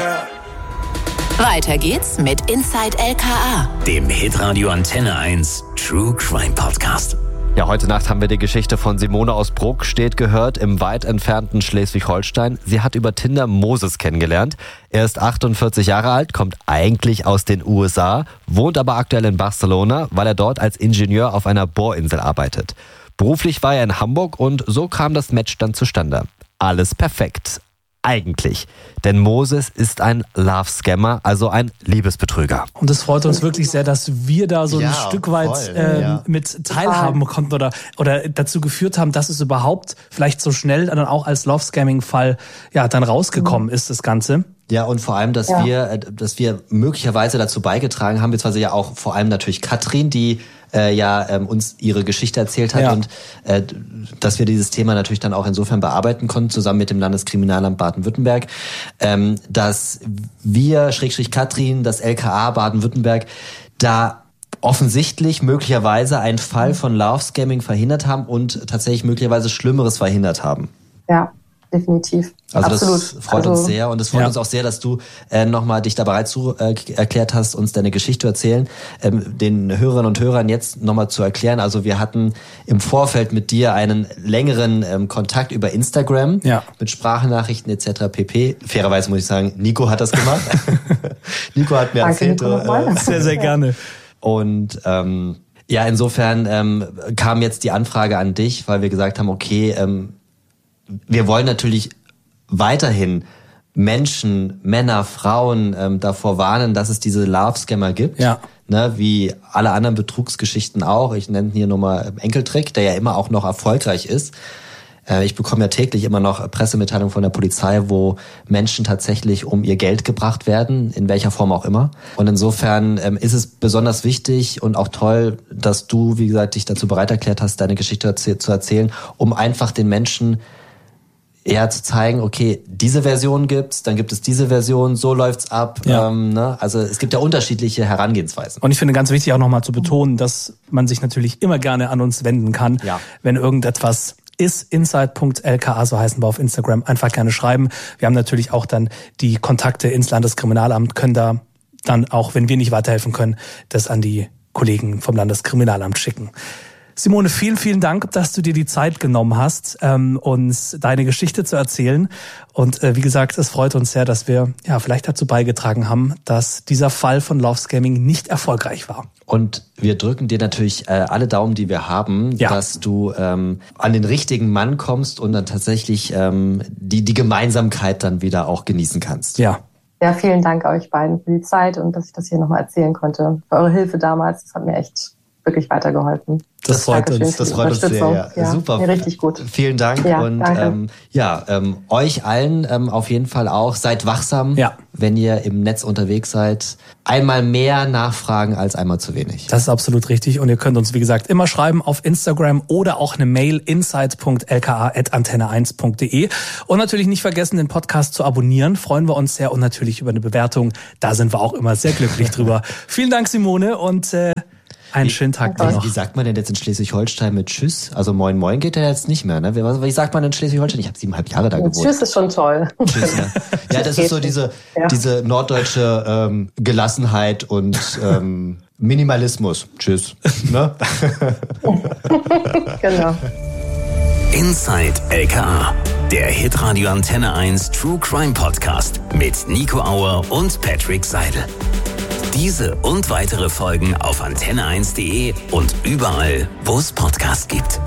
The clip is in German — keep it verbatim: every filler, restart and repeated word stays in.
Yeah. Weiter geht's mit Inside L K A, dem Hitradio Antenne eins True Crime Podcast. Ja, heute Nacht haben wir die Geschichte von Simone aus Bruckstedt gehört, im weit entfernten Schleswig-Holstein. Sie hat über Tinder Moses kennengelernt. Er ist achtundvierzig Jahre alt, kommt eigentlich aus den U S A, wohnt aber aktuell in Barcelona, weil er dort als Ingenieur auf einer Bohrinsel arbeitet. Beruflich war er in Hamburg und so kam das Match dann zustande. Alles perfekt. Eigentlich. Denn Moses ist ein Love-Scammer, also ein Liebesbetrüger. Und es freut uns wirklich sehr, dass wir da so ein ja, Stück weit voll, ähm, ja. mit teilhaben konnten oder, oder dazu geführt haben, dass es überhaupt vielleicht so schnell dann auch als Love-Scamming-Fall ja dann rausgekommen ist, das Ganze. Ja, und vor allem, dass Ja. wir, dass wir möglicherweise dazu beigetragen haben, beziehungsweise ja auch vor allem natürlich Katrin, die äh, ja ähm, uns ihre Geschichte erzählt hat Ja. und äh, dass wir dieses Thema natürlich dann auch insofern bearbeiten konnten, zusammen mit dem Landeskriminalamt Baden-Württemberg, ähm, dass wir, Schrägstrich Katrin, das L K A Baden-Württemberg, da offensichtlich möglicherweise einen Fall von Love-Scamming verhindert haben und tatsächlich möglicherweise Schlimmeres verhindert haben. Ja, definitiv. Also Absolut. das freut also, uns sehr und es freut Ja. uns auch sehr, dass du äh, nochmal dich da bereit zu äh, erklärt hast, uns deine Geschichte zu erzählen. Ähm, den Hörerinnen und Hörern jetzt nochmal zu erklären. Also wir hatten im Vorfeld mit dir einen längeren ähm, Kontakt über Instagram Ja. mit Sprachnachrichten et cetera pp. Fairerweise muss ich sagen, Nico hat das gemacht. Nico hat mir Danke, erzählt. Nico, nochmal. äh, Sehr, sehr gerne. und ähm, ja, insofern ähm, kam jetzt die Anfrage an dich, weil wir gesagt haben, okay, ähm, wir wollen natürlich weiterhin Menschen, Männer, Frauen ähm, davor warnen, dass es diese Love-Scammer gibt. Ja. Ne, wie alle anderen Betrugsgeschichten auch. Ich nenne hier nochmal Enkeltrick, der ja immer auch noch erfolgreich ist. Äh, ich bekomme ja täglich immer noch Pressemitteilungen von der Polizei, wo Menschen tatsächlich um ihr Geld gebracht werden, in welcher Form auch immer. Und insofern ähm, ist es besonders wichtig und auch toll, dass du, wie gesagt, dich dazu bereit erklärt hast, deine Geschichte erzäh- zu erzählen, um einfach den Menschen eher zu zeigen, okay, diese Version gibt's, dann gibt es diese Version, so läuft's ab. Ja. Ähm, ne? Also es gibt ja unterschiedliche Herangehensweisen. Und ich finde ganz wichtig auch nochmal zu betonen, dass man sich natürlich immer gerne an uns wenden kann, Ja. wenn irgendetwas ist. inside punkt l k a, so heißen wir auf Instagram, einfach gerne schreiben. Wir haben natürlich auch dann die Kontakte ins Landeskriminalamt, können da dann auch, wenn wir nicht weiterhelfen können, das an die Kollegen vom Landeskriminalamt schicken. Simone, vielen, vielen Dank, dass du dir die Zeit genommen hast, ähm, uns deine Geschichte zu erzählen. Und äh, wie gesagt, es freut uns sehr, dass wir ja vielleicht dazu beigetragen haben, dass dieser Fall von Love Scamming nicht erfolgreich war. Und wir drücken dir natürlich äh, alle Daumen, die wir haben, Ja. dass du ähm, an den richtigen Mann kommst und dann tatsächlich ähm, die, die Gemeinsamkeit dann wieder auch genießen kannst. Ja. Ja, vielen Dank euch beiden für die Zeit und dass ich das hier nochmal erzählen konnte. Für eure Hilfe damals, das hat mir echt wirklich weitergeholfen. Das freut Dankeschön uns. für die Das freut uns sehr. Unterstützung. Ja. Super. Ja, richtig gut. Vielen Dank Ja, und danke. ähm, ja, ähm, euch allen ähm, auf jeden Fall auch. Seid wachsam, Ja. wenn ihr im Netz unterwegs seid. Einmal mehr nachfragen als einmal zu wenig. Das ist absolut richtig. Und ihr könnt uns, wie gesagt, immer schreiben auf Instagram oder auch eine Mail inside punkt l k a at antenne eins punkt d e. Und natürlich nicht vergessen, den Podcast zu abonnieren. Freuen wir uns sehr und natürlich über eine Bewertung. Da sind wir auch immer sehr glücklich drüber. Vielen Dank, Simone, und äh, einen schönen Tag dir Wie, noch. wie sagt man denn jetzt in Schleswig-Holstein mit Tschüss? Also Moin Moin geht ja jetzt nicht mehr, ne? Wie, wie sagt man in Schleswig-Holstein? Ich habe siebeneinhalb Jahre da gewohnt. Tschüss ist schon toll. Tschüss, ja. Ja, das ist so diese, Ja. diese norddeutsche ähm, Gelassenheit und ähm, Minimalismus. Tschüss. Ne? Genau. Inside L K A, der Hitradio Antenne eins True Crime Podcast mit Nico Auer und Patrick Seidel. Diese und weitere Folgen auf antenne eins punkt d e und überall, wo es Podcasts gibt.